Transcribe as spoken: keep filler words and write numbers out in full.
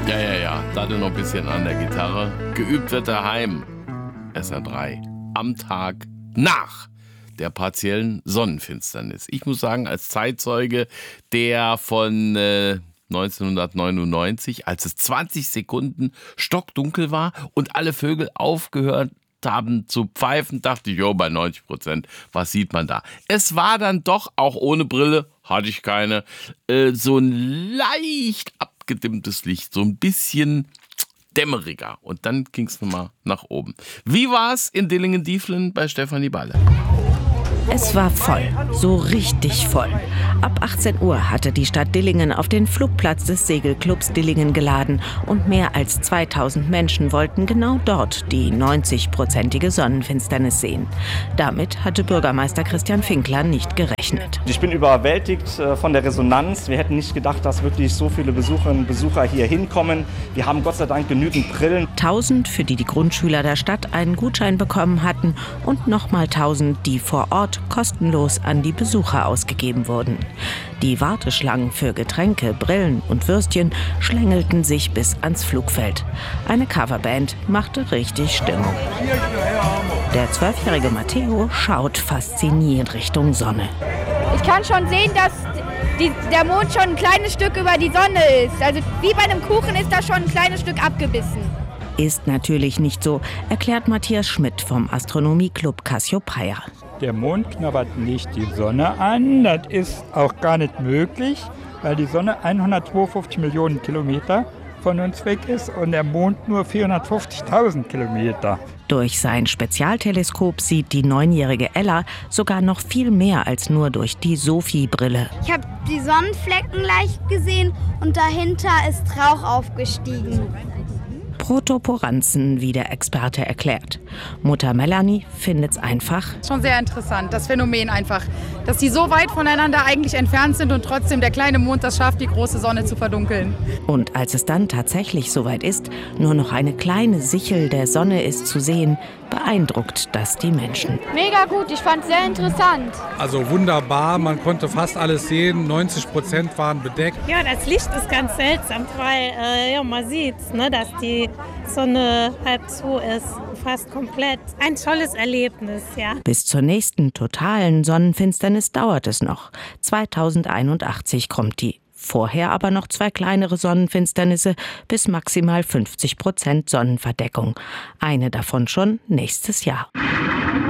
Ja, ja, ja. Da noch ein bisschen an der Gitarre. Geübt wird daheim. S R drei. Am Tag nach der partiellen Sonnenfinsternis. Ich muss sagen, als Zeitzeuge, der von äh, neunzehnhundertneunundneunzig, als es zwanzig Sekunden stockdunkel war und alle Vögel aufgehört haben zu pfeifen, dachte ich, jo, bei neunzig Prozent, was sieht man da? Es war dann doch, auch ohne Brille, hatte ich keine, äh, so ein leicht abgedimmtes Licht, so ein bisschen dämmeriger. Und dann ging es nochmal nach oben. Wie war es in Dillingen-Dieflen bei Stefanie Balle? Es war voll, so richtig voll. Ab achtzehn Uhr hatte die Stadt Dillingen auf den Flugplatz des Segelclubs Dillingen geladen und mehr als zweitausend Menschen wollten genau dort die neunzig-prozentige Sonnenfinsternis sehen. Damit hatte Bürgermeister Christian Finkler nicht gerechnet. Ich bin überwältigt von der Resonanz. Wir hätten nicht gedacht, dass wirklich so viele Besucherinnen und Besucher hier hinkommen. Wir haben Gott sei Dank genügend Brillen. Tausend, für die die Grundschüler der Stadt einen Gutschein bekommen hatten, und nochmal tausend, die vor Ort kostenlos an die Besucher ausgegeben wurden. Die Warteschlangen für Getränke, Brillen und Würstchen schlängelten sich bis ans Flugfeld. Eine Coverband machte richtig Stimmung. Der zwölfjährige Matteo schaut fasziniert Richtung Sonne. Ich kann schon sehen, dass die, der Mond schon ein kleines Stück über die Sonne ist. Also wie bei einem Kuchen ist da schon ein kleines Stück abgebissen. Ist natürlich nicht so, erklärt Matthias Schmidt vom Astronomieclub Cassiopeia. Der Mond knabbert nicht die Sonne an, das ist auch gar nicht möglich, weil die Sonne hundertzweiundfünfzig Millionen Kilometer von uns weg ist und der Mond nur vierhundertfünfzigtausend Kilometer. Durch sein Spezialteleskop sieht die neunjährige Ella sogar noch viel mehr als nur durch die Sophie-Brille. Ich habe die Sonnenflecken leicht gesehen und dahinter ist Rauch aufgestiegen. Protoporanzen, wie der Experte erklärt. Mutter Melanie findet's einfach. Schon sehr interessant, das Phänomen einfach, dass die so weit voneinander eigentlich entfernt sind und trotzdem der kleine Mond das schafft, die große Sonne zu verdunkeln. Und als es dann tatsächlich soweit ist, nur noch eine kleine Sichel der Sonne ist zu sehen, beeindruckt das die Menschen. Mega gut, ich fand es sehr interessant. Also wunderbar, man konnte fast alles sehen, neunzig Prozent waren bedeckt. Ja, das Licht ist ganz seltsam, weil äh, ja, man sieht, ne, dass die Sonne halb zu ist, fast komplett. Ein tolles Erlebnis, ja. Bis zur nächsten totalen Sonnenfinsternis dauert es noch. zweitausendeinundachtzig kommt die. Vorher aber noch zwei kleinere Sonnenfinsternisse bis maximal fünfzig Prozent Sonnenverdeckung. Eine davon schon nächstes Jahr.